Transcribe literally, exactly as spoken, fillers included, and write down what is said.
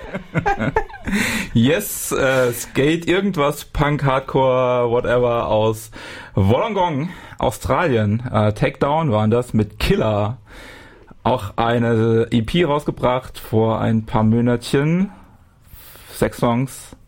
Yes, äh, Skate, irgendwas, Punk, Hardcore, whatever aus Wollongong, Australien. Äh, Takedown waren das mit Killer. Auch eine E P rausgebracht vor ein paar Monatchen. Sechs Songs.